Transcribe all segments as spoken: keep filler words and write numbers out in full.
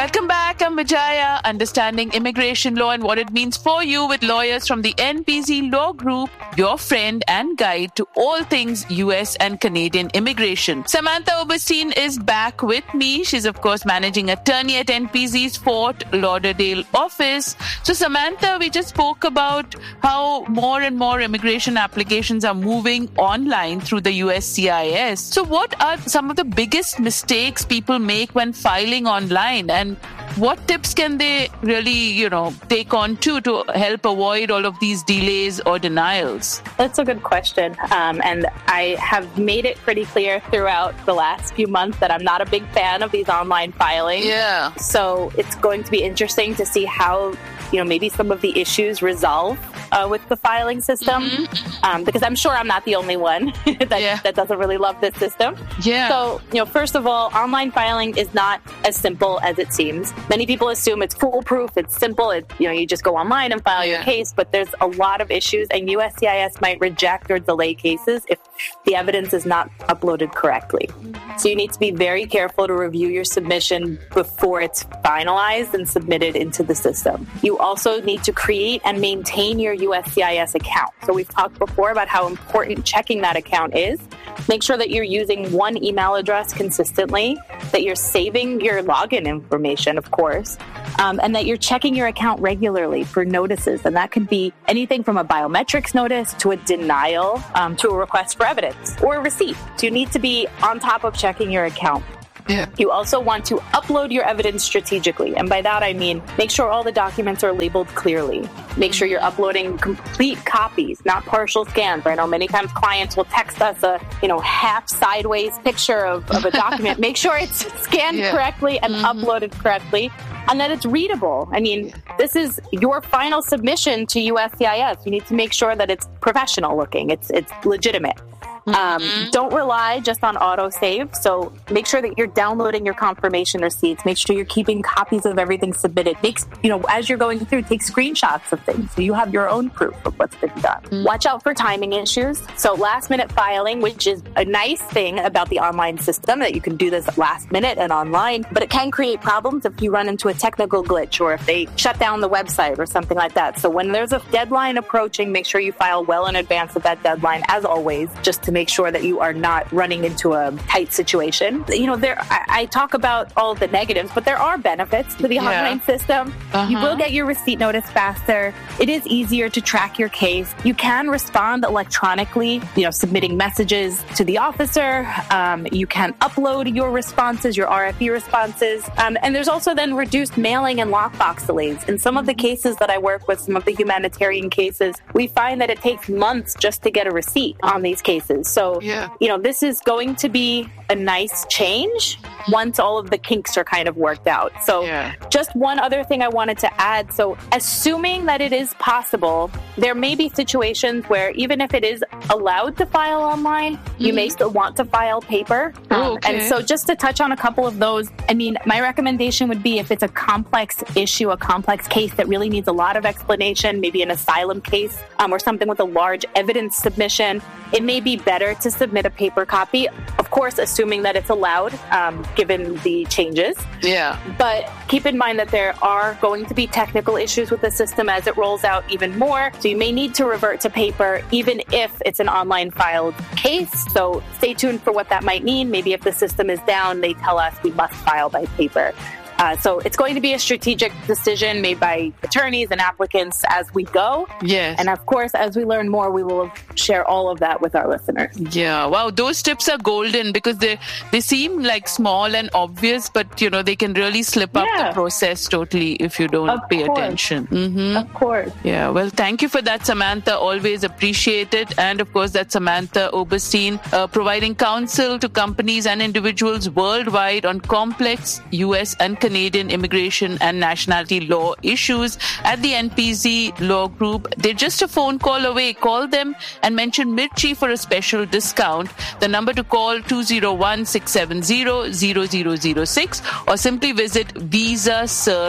Welcome back. I'm Vijaya, understanding immigration law and what it means for you with lawyers from the N P Z Law Group, your friend and guide to all things U S and Canadian immigration. Samantha Oberstein is back with me. She's, of course, managing attorney at N P Z's Fort Lauderdale office. So, Samantha, we just spoke about how more and more immigration applications are moving online through the U S C I S. So, what are some of the biggest mistakes people make when filing online? And what tips can they really, you know, take on too to help avoid all of these delays or denials? That's a good question. Um, and I have made it pretty clear throughout the last few months that I'm not a big fan of these online filings. Yeah. So it's going to be interesting to see how, you know, maybe some of the issues resolve uh, with the filing system. Mm-hmm. Um, because I'm sure I'm not the only one that, yeah. that doesn't really love this system. Yeah. So, you know, first of all, online filing is not as simple as it seems. Many people assume it's foolproof, it's simple, it, you know, you just go online and file yeah. your case, but there's a lot of issues, and U S C I S might reject or delay cases if the evidence is not uploaded correctly. So you need to be very careful to review your submission before it's finalized and submitted into the system. You also need to create and maintain your U S C I S account. So we've talked before about how important checking that account is. Make sure that you're using one email address consistently, that you're saving your login information, of course, um, and that you're checking your account regularly for notices. And that could be anything from a biometrics notice to a denial um, to a request for evidence or a receipt. So you need to be on top of checking your account. Yeah. You also want to upload your evidence strategically. And by that, I mean, make sure all the documents are labeled clearly. Make sure you're uploading complete copies, not partial scans. I know many times clients will text us a, you know, half sideways picture of, of a document. Make sure it's scanned yeah. correctly and mm-hmm. uploaded correctly, and that it's readable. I mean, this is your final submission to U S C I S. You need to make sure that it's professional looking. It's, it's legitimate. Um, mm-hmm. Don't rely just on autosave. So make sure that you're downloading your confirmation receipts. Make sure you're keeping copies of everything submitted. Make, you know, as you're going through, take screenshots of things so you have your own proof of what's been done. Mm-hmm. Watch out for timing issues. So last minute filing, which is a nice thing about the online system, that you can do this last minute and online, but it can create problems if you run into a technical glitch or if they shut down the website or something like that. So when there's a deadline approaching, make sure you file well in advance of that deadline, as always, just to make sure that you are not running into a tight situation. You know, there I, I talk about all the negatives, but there are benefits to the yeah. online system. Uh-huh. You will get your receipt notice faster. It is easier to track your case. You can respond electronically, you know, submitting messages to the officer. Um, you can upload your responses, your R F E responses. Um, and there's also then reduced mailing and lockbox delays. In some of the cases that I work with, some of the humanitarian cases, we find that it takes months just to get a receipt on these cases. So, yeah. you know, this is going to be a nice change once all of the kinks are kind of worked out. So yeah. just one other thing I wanted to add. So assuming that it is possible, there may be situations where even if it is allowed to file online, mm-hmm. you may still want to file paper. Oh, okay. And so just to touch on a couple of those, I mean, my recommendation would be if it's a complex issue, a complex case that really needs a lot of explanation, maybe an asylum case um, or something with a large evidence submission, it may be better to submit a paper copy, of course, assuming that it's allowed, um, given the changes. Yeah. But keep in mind that there are going to be technical issues with the system as it rolls out even more. So you may need to revert to paper, even if it's an online filed case. So stay tuned for what that might mean. Maybe if the system is down, they tell us we must file by paper. Uh, so it's going to be a strategic decision made by attorneys and applicants as we go. Yes. And of course, as we learn more, we will share all of that with our listeners. Yeah. Wow. Those tips are golden because they, they seem like small and obvious, but, you know, they can really slip yeah. up the process totally if you don't of pay course. attention. Mm-hmm. Of course. Yeah. Well, thank you for that, Samantha. Always appreciate it. And of course, that's Samantha Oberstein, uh, providing counsel to companies and individuals worldwide on complex U S and Canadian immigration and nationality law issues at the N P Z Law Group. They're just a phone call away. Call them and mention Mirchi for a special discount. The number to call two oh one, six seven zero, zero zero zero six or simply visit visa serve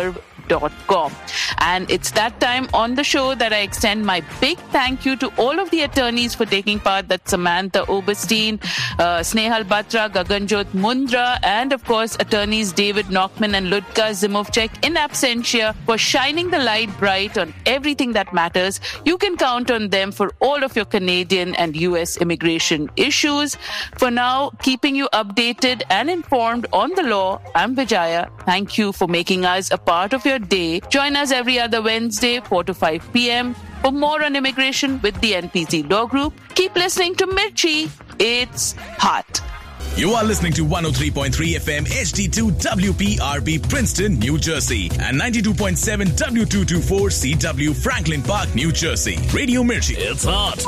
dot com. And it's that time on the show that I extend my big thank you to all of the attorneys for taking part. That's Samantha Oberstein, uh, Snehal Batra, Gaganjot Mundra, and of course attorneys David Knockman and Ludka Zimovchek in absentia for shining the light bright on everything that matters. You can count on them for all of your Canadian and U S immigration issues. For now, keeping you updated and informed on the law, I'm Vijaya. Thank you for making us a part of your day. Join us every other Wednesday, four to five p.m. for more on immigration with the N P Z Law Group. Keep listening to Mirchi. It's hot. You are listening to one oh three point three F M H D two W P R B Princeton, New Jersey and ninety-two point seven W two twenty-four C W Franklin Park, New Jersey. Radio Mirchi. It's hot.